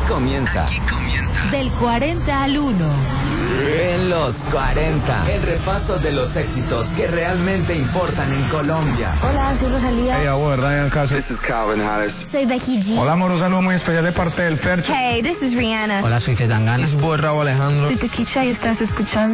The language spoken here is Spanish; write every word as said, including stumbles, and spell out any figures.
comienza. Aquí comienza. Del cuarenta al uno. En los cuarenta, el repaso de los éxitos que realmente importan en Colombia. Hola, soy Rosalía. Hey, amor, Ryan Castro. This is Calvin Harris. Soy Becky G. Hola, amor, un saludo muy especial de parte del Fercho. Hey, this is Rihanna. Hola, soy Zetangana. Es Boy Raúl Alejandro. Soy Tequicha y estás escuchando